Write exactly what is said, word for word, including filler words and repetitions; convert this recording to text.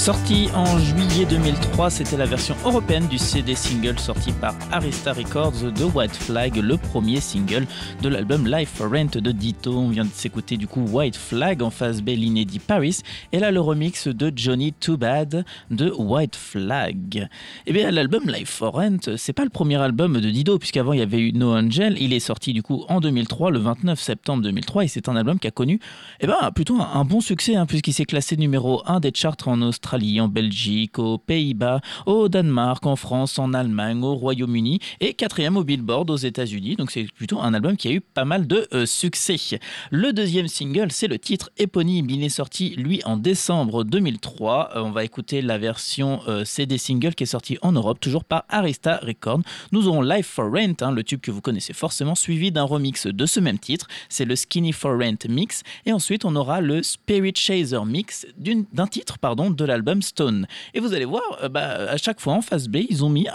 Sorti en juillet deux mille trois, c'était la version européenne du C D single sorti par Arista Records de White Flag, le premier single de l'album Live for Rent de Ditto. On vient de s'écouter du coup White Flag en face B, l'inédit Paris, et là le remix de Johnny Too Bad de White Flag. Et bien l'album Live for Rent, c'est pas le premier album de Dido, puisqu'avant il y avait eu No Angel. Il est sorti du coup en deux mille trois, le vingt-neuf septembre deux mille trois, et c'est un album qui a connu eh ben, plutôt un, un bon succès, hein, puisqu'il s'est classé numéro un des charts en Australie, en Belgique, aux Pays-Bas, au Danemark, en France, en Allemagne, au Royaume-Uni, et quatrième au Billboard aux États-Unis. Donc c'est plutôt un album qui a eu pas mal de euh, succès. Le deuxième single, c'est le titre éponyme. Il est sorti lui en décembre deux mille trois. Euh, on va écouter la version euh, C D single qui est sortie en Europe, toujours par Arista Records. Nous aurons Live for Rent, hein, le tube que vous connaissez forcément, suivi d'un remix de ce même titre. C'est le Skinny for Rent mix. Et ensuite, on aura le Spirit Chaser mix d'une, d'un titre pardon, de l'album Stone. Et vous allez voir, euh, bah, à chaque fois en face B, ils ont mis